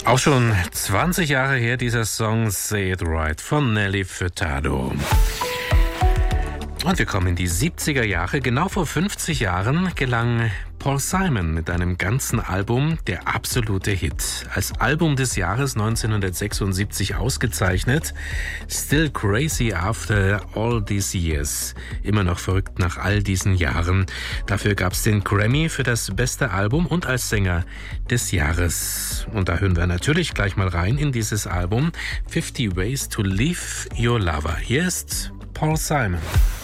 Auch schon 20 Jahre her, dieser Song Say It Right von Nelly Furtado. Und wir kommen in die 70er Jahre. Genau vor 50 Jahren gelang Paul Simon mit einem ganzen Album der absolute Hit. Als Album des Jahres 1976 ausgezeichnet. Still Crazy After All These Years. Immer noch verrückt nach all diesen Jahren. Dafür gab es den Grammy für das beste Album und als Sänger des Jahres. Und da hören wir natürlich gleich mal rein in dieses Album 50 Ways to Leave Your Lover. Hier ist Paul Simon.